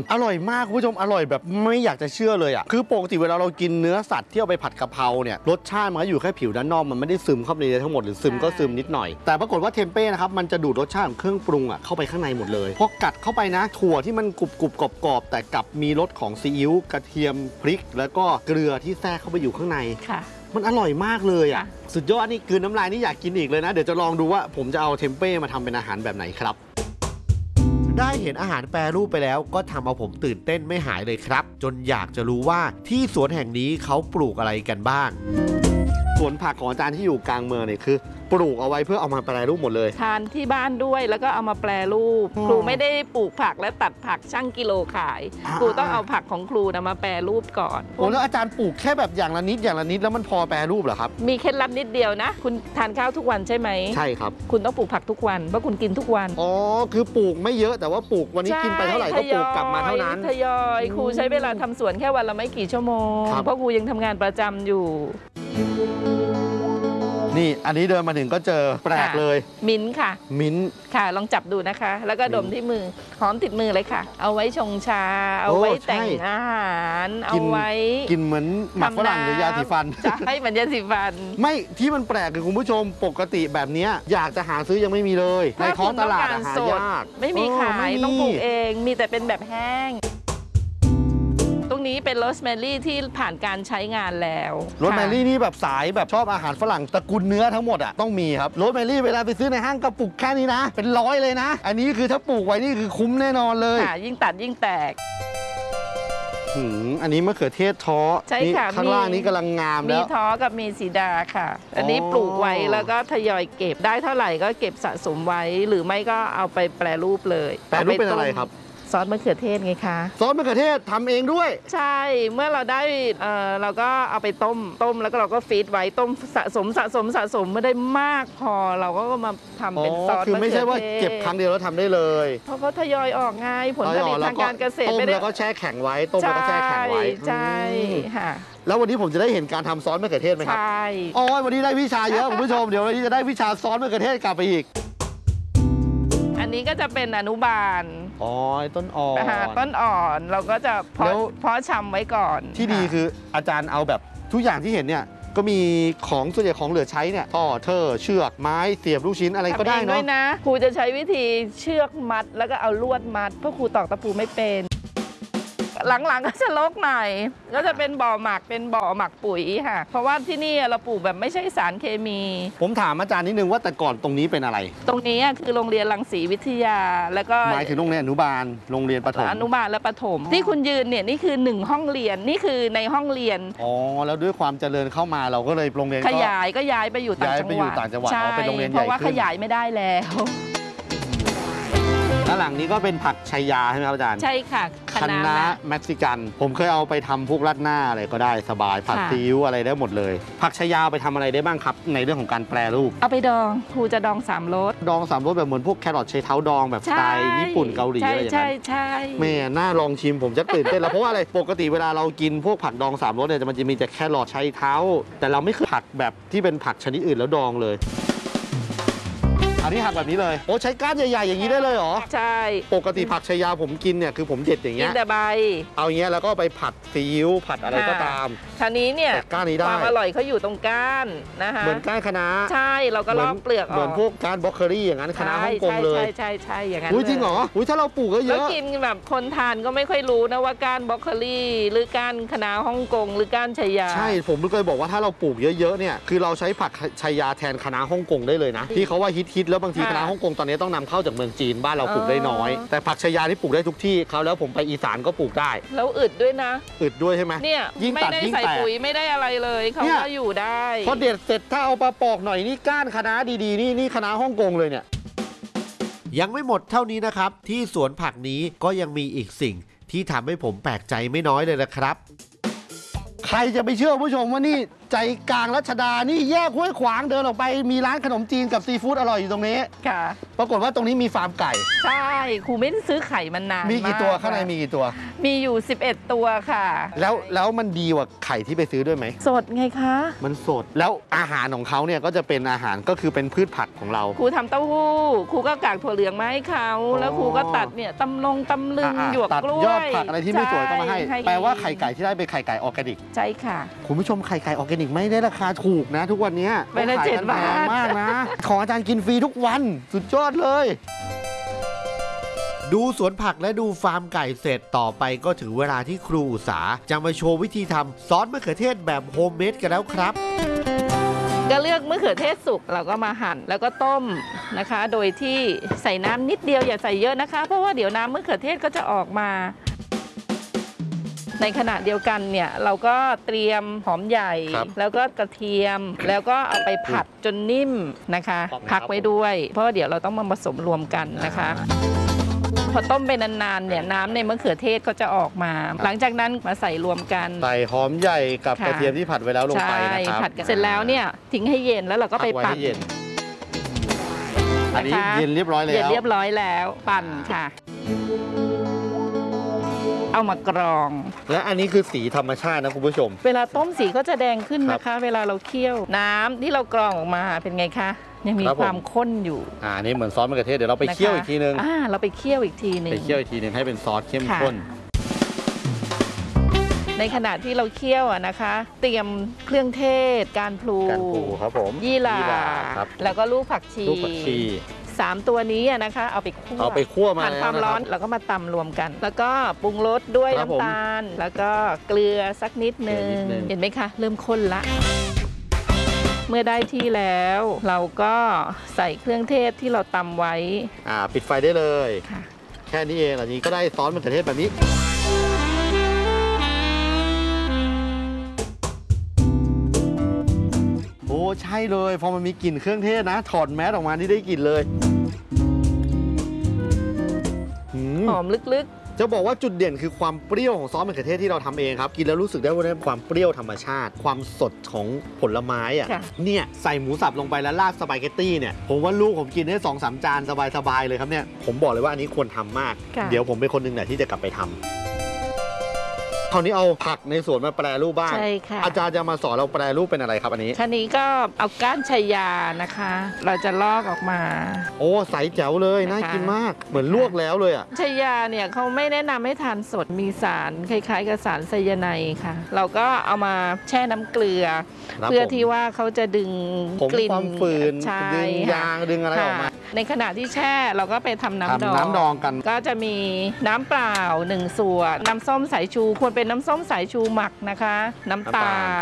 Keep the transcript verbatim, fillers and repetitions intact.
อร่อยมากคุณผู้ชมอร่อยแบบไม่อยากจะเชื่อเลยอ่ะคือปกติเวลาเรากินเนื้อสัตว์ที่เอาไปผัดกะเพราเนี่ยรสชาติมันก็อยู่แค่ผิวด้านนอกมันไม่ได้ซึมเข้าไปในทั้งหมดหรือซึมก็ซึมนิดหน่อยแต่ปรากฏว่าเทมเป้นะครับมันจะดูดรสชาติของเครื่องปรุงอ่ะเข้าไปข้างในหมดเลยพอกัดเข้าไปนะถั่วที่มันกรุบกรุบกรอบกรอบแต่กลับมีรสของซีอิ๊วกระเทียมพริกแล้วก็เกลือที่แทรกเข้าไปอยู่ข้างในมันอร่อยมากเลยอ่ะสุดยอดนี่คือน้ำลายนี่อยากกินอีกเลยนะเดี๋ยวจะลองดูว่าผมจะเอาเทมเป้มาทำเป็นอาหารแบบไหนครับได้เห็นอาหารแปรรูปไปแล้วก็ทำเอาผมตื่นเต้นไม่หายเลยครับจนอยากจะรู้ว่าที่สวนแห่งนี้เขาปลูกอะไรกันบ้างสวนผักของอาจารย์ที่อยู่กลางเมืองเนี่ยคือปลูกเอาไว้เพื่อเอามาแปรรูปหมดเลยทานที่บ้านด้วยแล้วก็เอามาแปรรูปครูไม่ได้ปลูกผักและตัดผักชั่งกิโลขายครูต้องเอาผักของครูนะมาแปรรูปก่อนโอ้แล้วอาจารย์ปลูกแค่แบบอย่างละนิดอย่างละนิดแล้วมันพอแปรรูปเหรอครับมีเคล็ดลับนิดเดียวนะคุณทานข้าวทุกวันใช่ไหมใช่ครับคุณต้องปลูกผักทุกวันเพราะคุณกินทุกวันอ๋อคือปลูกไม่เยอะแต่ว่าปลูกวันนี้กินไปเท่าไหร่ก็ปลูกกลับมาเท่านั้นทยอยครูใช้เวลาทำสวนแค่วันละไม่กี่ชั่วโมงเพราะครูยังทำงานประจำอยู่นี่อันนี้เดินมาถึงก็เจอแปลกเลยมิ้นค่ะมิ้นค่ะลองจับดูนะคะแล้วก็ดมที่มือหอมติดมือเลยค่ะเอาไว้ชงชาเอาไว้แต่งอาหารเอาไว้กินเหมือนหมักฝรั่งหรือยาสีฟันใช่เหมือนยาสีฟันไม่ที่มันแปลกคือคุณผู้ชมปกติแบบนี้อยากจะหาซื้อยังไม่มีเลยในท้องตลาดหายากไม่มีขายต้องปลูกเองมีแต่เป็นแบบแห้งตรงนี้เป็นโรสแมรี่ที่ผ่านการใช้งานแล้วโรสแมรี่นี่แบบสายแบบชอบอาหารฝรั่งตระกูลเนื้อทั้งหมดอ่ะต้องมีครับโรสแมรี่เวลาไปซื้อในห้างกระปุกแค่นี้นะเป็นร้อยเลยนะอันนี้คือถ้าปลูกไว้นี่คือคุ้มแน่นอนเลยค่ะยิ่งตัดยิ่งแตกอันนี้มะเขือเทศท้อใช่ค่ะข้างล่างนี้กำลังงามแล้วมีท้อกับมีสีดาค่ะอันนี้ปลูกไว้แล้วก็ทยอยเก็บได้เท่าไหร่ก็เก็บสะสมไว้หรือไม่ก็เอาไปแปรรูปเลยแปรรูปเป็นอะไรครับซอสมะเขือเทศไงคะซอสมะเขือเทศทำเองด้วยใช่เมื่อเราได้เอ่อเราก็เอาไปต้มต้มแล้วก็เราก็ฟีดไว้ต้มสะสมสะสมสะสมไม่ได้มากพอเราก็มาทำเป็นซอสคือไม่ใช่ว่าเก็บครั้งเดียวแล้วทำได้เลยเพราะเขาทยอยออกง่ายผลผลิตทางการเกษตรไม่ได้ต้มแล้วก็แช่แข็งไว้ต้มแล้วก็แช่แข็งไว้ใช่ค่ะแล้ววันนี้ผมจะได้เห็นการทำซอสมะเขือเทศไหมครับใช่อ๋อวันนี้ได้วิชาเยอะคุณผู้ชมเดี๋ยววันนี้จะได้วิชาซอสมะเขือเทศกลับไปอีกอันนี้ก็จะเป็นอนุบาลอ๋อต้นอ่อนต้นอ่อนเราก็จะเพาะเพาะชำไว้ก่อนที่ดีคืออาจารย์เอาแบบทุกอย่างที่เห็นเนี่ยก็มีของส่วนใหญ่ของเหลือใช้เนี่ยท่อเทอร์เชือกไม้เสียบลูกชิ้นอะไรก็ได้เนาะด้วยนะครูจะใช้วิธีเชือกมัดแล้วก็เอาลวดมัดเพราะครูตอกตะปูไม่เป็นหลังๆก็จะรกหน่อยก็จะเป็นบ่อหมักเป็นบ่อหมักปุ๋ยค่ะเพราะว่าที่นี่เราปลูกแบบไม่ใช่สารเคมีผมถามอาจารย์นิดนึงว่าแต่ก่อนตรงนี้เป็นอะไรตรงนี้คือโรงเรียนรังสีวิทยาแล้วก็หมายถึงโรงเรียนอนุบาลโรงเรียนประถมอนุบาลและประถมที่คุณยืนเนี่ยนี่คือหนึ่งห้องเรียนนี่คือในห้องเรียนอ๋อแล้วด้วยความเจริญเข้ามาเราก็เลยโรงเรียนขยายก็ย้ายไปอยู่ต่างจังหวัดใช่เป็นโรงเรียนใหญ่เพราะว่าขยายไม่ได้แล้วด้านหลังนี้ก็เป็นผักชายาใช่ไหมครับอาจารย์ใช่ค่ะคะน้าเม็กซิกันผมเคยเอาไปทำพวกราดหน้าอะไรก็ได้สบายผัดซีอิ๊วอะไรได้หมดเลยผักชายาไปทำอะไรได้บ้างครับในเรื่องของการแปรรูปเอาไปดองครูจะดองสามรสดองสามรสแบบเหมือนพวกแครอทเชเท้าดองแบบสไตล์ญี่ปุ่นเกาหลีอะไรอย่างเงี้ยใช่ใช่แม่น่าลองชิมผมจะตื่นเต้นแล้วเพราะว่าอะไรปกติเวลาเรากินพวกผักดองสามรสเนี่ยมันจะมีแต่แครอทเชเท้าแต่เราไม่เคยผักแบบที่เป็นผักชนิดอื่นแล้วดองเลยอันนี้หักแบบนี้เลยโอ้ใช้ก้านใหญ่ๆอย่างนี้ได้เลยเหรอใช่ปกติผักชายาผมกินเนี่ยคือผมเด็ดอย่างเงี้ยกินแต่ใบเอาอย่างเงี้ยแล้วก็ไปผัดซีอิ๊วผัดอะไรก็ตามคราวนี้เนี่ยก้านนี้ได้ความอร่อยเขาอยู่ตรงก้านนะคะเหมือนก้านคะน้าใช่เราก็ลอกเปลือกออกเหมือนพวกก้านบล็อกเคอรี่อย่างนั้นคะน้าฮ่องกงเลยใช่ใช่ใช่อย่างนั้นอุ้ยจริงเหรออุ้ยถ้าเราปลูกก็เยอะแล้วกินแบบคนทานก็ไม่ค่อยรู้นะว่าก้านบล็อกเคอรี่หรือก้านคะน้าฮ่องกงหรือก้านชายาใช่ผมเคยบอกว่าถ้าเราปลูกเยอะๆเนี่ยคือเราใช้ผักชายาแทนคะน้าฮ่องกงได้เลยนะที่เขาว่าฮิตๆแล้วบางทีคะน้าฮ่องกงตอนนี้ต้องนำเข้าจากเมืองจีนบ้านเราปลูกได้น้อยแต่ผักชายาที่ปลูกได้ทุกที่เขาแล้วผมไปอีสานก็ปลูกได้แล้วอึดด้วยนะอึดด้วยใช่ไหมเนี่ยไม่ได้ใส่ปุ๋ยไม่ได้อะไรเลยเขาก็อยู่ได้พอเด็ดเสร็จถ้าเอาปลาปอกหน่อยนี่ก้านคะน้าดีๆนี่นี่คะน้าฮ่องกงเลยเนี่ยยังไม่หมดเท่านี้นะครับที่สวนผักนี้ก็ยังมีอีกสิ่งที่ทำให้ผมแปลกใจไม่น้อยเลยนะครับใครจะไปเชื่อผู้ชมว่านี่ใจกลางรัชดานี่แยกห้วยขวางเดินออกไปมีร้านขนมจีนกับซีฟู้ดอร่อยอยู่ตรงนี้ค่ะปรากฏว่าตรงนี้มีฟาร์มไก่ใช่ครูไม่ได้ซื้อไข่มานานมีกี่ตัวมข้างในมีกี่ตัวมีอยู่สิบเอ็ดตัวค่ะแล้วแล้วมันดีกว่าไข่ที่ไปซื้อด้วยไหมสดไงคะมันสดแล้วอาหารของเขาเนี่ยก็จะเป็นอาหารก็คือเป็นพืชผักของเราครูทำเต้าหู้ครูก็กากถั่วเหลืองมาให้เขาอ๋อแล้วครูก็ตัดเนี่ยตำลงตำลึงอ่ะหยวกตัดกล้วยยอดผักอะไรที่ไม่สวยก็มาให้ช่แปลว่าไข่ไก่ที่ได้เป็นไข่ไก่ออร์แกนิกใช่ค่ะคุณผู้ชมไข่ไก่ออร์แกนิกไม่ได้ราคาถูกนะ ทุกวันนี้ใบละขายเจ็ดกันแพงบาทมากนะ ของอาจารย์กินฟรีทุกวัน สุดยอดเลย ดูสวนผักและดูฟาร์มไก่เสร็จต่อไปก็ถึงเวลาที่ครูอุตสาจะมาโชว์วิธีทำซอสมะเขือเทศแบบโฮมเมดกันแล้วครับก็เลือกมะเขือเทศสุกเราก็มาหั่นแล้วก็ต้มนะคะ โดยที่ใส่น้ำนิดเดียวอย่าใส่เยอะนะคะ เพราะว่าเดี๋ยวน้ำมะเขือเทศก็จะออกมา ในขณะเดียวกันเนี่ยเราก็เตรียมหอมใหญ่ครับแล้วก็กระเทียม แล้วก็เอาไปผัดจนนิ่มนะคะครับพักไว้ด้วย เพราะว่าเดี๋ยวเราต้องมาผสมรวมกันนะคะ พอต้มไปนานๆเนี่ยน้ำในมะเขือเทศก็จะออกมา หลังจากนั้นมาใส่รวมกันใส่หอมใหญ่กับค่ะกระเทียมที่ผัดไว้แล้วลงไปนะครับผัดกันเสร็จแล้วเนี่ยทิ้งให้เย็นแล้วเราก็ไปพัว้ปั่นให้เย็นอันนี้นะคะเย็นเรียบร้อยแล้วเย็นเรียบร้อยแล้วปั่นค่ะ เอามากรองและอันนี้คือสีธรรมชาตินะคุณผู้ชมเวลาต้มสีก็จะแดงขึ้นครับนะคะ เวลาเราเคี่ยวน้ำที่เรากรองออกมาเป็นไงคะยังมีครับผมความข้นอยู่อ่านี่เหมือนซอสมะเขือเทศเดี๋ยวเราไปนะคะเคี่ยวอีกทีนึงอ่าเราไปเคี่ยวอีกทีหนึ่งไปเคี่ยวอีกทีนึงให้เป็นซอสเข้มค่ะข้นในขณะที่เราเคี่ยวอะนะคะ เตรียมเครื่องเทศการพลูการปลูกครับผมยี่หร่าครับแล้วก็ลูกผักชีลูกผักชีสามตัวนี้อะนะคะ เอาไปคั่วเอาไปคั่วมาผ่านแล้วความนะคร้อรันบแล้วก็มาตำรวมกัน แล้วก็ปรุงรสด้วยครับผมน้ำตาล แล้วก็เกลือสักนิดนึงเกลือนิดนึงเห็นไหมคะ เริ่มข้นละ เมื่อได้ที่แล้ว เราก็ใส่เครื่องเทศที่เราตำไว้อ่าปิดไฟได้เลยค่ะแค่นี้เองอันนี้ก็ได้ซอสมะเขือเทศแบบนี้ โอ้ใช่เลยพอมันมีกลิ่นเครื่องเทศนะ ถอดแมสออกมานี่ได้กลิ่นเลยหืมหอมลึกจะบอกว่าจุดเด่นคือความเปรี้ยวของซอสมะเขือเทศที่เราทำเองครับ กินแล้วรู้สึกได้ว่าได้ความเปรี้ยวธรรมชาติ ความสดของผลไม้อะค่ะเนี่ยใส่หมูสับลงไปแล้วราดสปาเกตตี้เนี่ยผมว่าลูกผมกินได้สองสามจานสบายๆเลยครับเนี่ยผมบอกเลยว่าอันนี้ควรทำมากค่ะเดี๋ยวผมเป็นคนหนึ่งแหละที่จะกลับไปทำคราวนี้เอาผักในสวนมาแปรรูปบ้างใช่ค่ะอาจารย์จะมาสอนเราแปรรูปเป็นอะไรครับอันนี้ๆคันนี้ก็เอาก้านชายานะคะ เราจะลอกออกมาโอ้ใสแจ๋วเลยน่านะคะกินมากเหมือนลวกแล้วเลยอ่ะชายาเนี่ยเขาไม่แนะนำให้ทานสดมีสารคล้ายๆกับสารไซยาไนด์ค่ะ เราก็เอามาแช่น้ำเกลือครับเพื่อผมที่ว่าเขาจะดึงผมกลิ่นความฝืนใช่ดึงค่ะยางดึงอะไรออกมาค่ะในขณะที่แช่เราก็ไปทำน้ำดองทำน้ำดองกันก็จะมีน้ำเปล่าหนึ่งส่วนน้ำส้มสายชูควรเป็นน้ำส้มสายชูหมักนะคะ น้ำตาล